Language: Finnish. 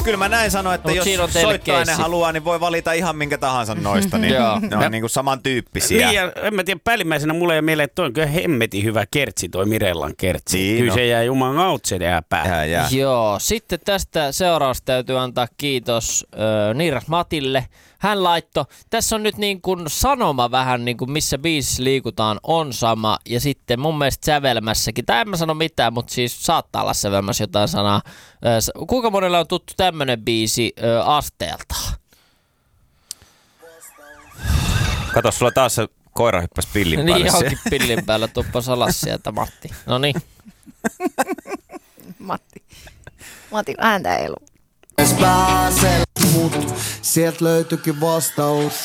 kyllä mä näin sanoin, että jos soittoaine haluaa, niin voi valita ihan minkä tahansa noista. Niin ne on niinku samantyyppisiä. Niin, ja en mä tiedä, päällimmäisenä mulle ei mieleen, että toi on kyllä hemmetin hyvä kertsi, toi Mirellan kertsi. Niin, kyllä se jää juman out, se jää päähän. Joo, sitten tästä seuraavasta täytyy antaa kiitos Niiras Matille. Hän laittoi, tässä on nyt niin kuin sanoma vähän niin kuin missä biisissä liikutaan on sama ja sitten mun mielestä sävelmässäkin, tai en mä sano mitään, mutta siis saattaa olla sävelmässä jotain sanaa. Kuinka monella on tuttu tämmönen biisi asteeltaan? Kato, sulla taas se koira hyppäsi pillin päälle. Niin johonkin pillin päällä tuppas alas sieltä Matti. Noniin. Matti ääntä ei ollut. Mut sieltä löytyikin vastaus.